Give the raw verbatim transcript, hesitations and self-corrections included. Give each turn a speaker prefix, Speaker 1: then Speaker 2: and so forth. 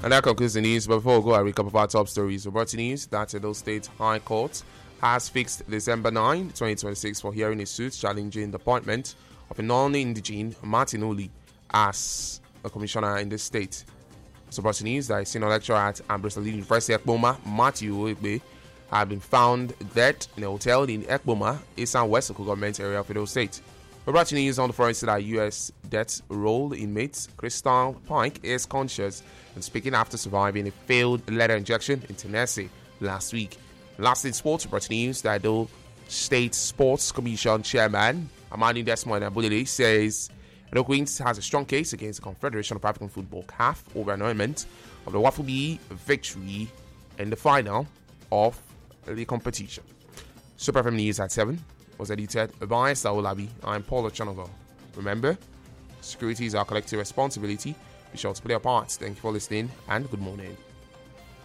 Speaker 1: And that concludes the news. But before we go, I recap of our top stories. We're news that Edo State High Court has fixed December ninth, twenty twenty-six for hearing a suit challenging the appointment of a non-indigene Martin Uli as a commissioner in the state. So, news that a senior lecturer at Ambrose University Ekpoma, Matthew Oegbe, had been found dead in a hotel in Ekpoma, Eastern West local government area of Edo State. We're news on the foreign that U S death roll inmate Crystal Pike is conscious and speaking after surviving a failed leather injection in Tennessee last week. Last in sports, we're news that the State Sports Commission Chairman Amani Desmond Abulile says Edo Queens has a strong case against the Confederation of African Football C A F over annulment of the Wafubi victory in the final of the competition. Super F M News at seven was edited by Saul Labi. I'm Paul Ochanogo. Remember, security is our collective responsibility. Be sure to play our parts. Thank you for listening and good morning.